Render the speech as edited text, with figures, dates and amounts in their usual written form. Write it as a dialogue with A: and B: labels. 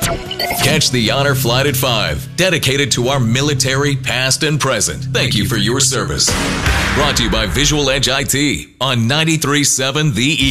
A: Catch the Honor Flight at 5, dedicated to our military, past and present. Thank you for your service. Brought to you by Visual Edge IT on 93.7 The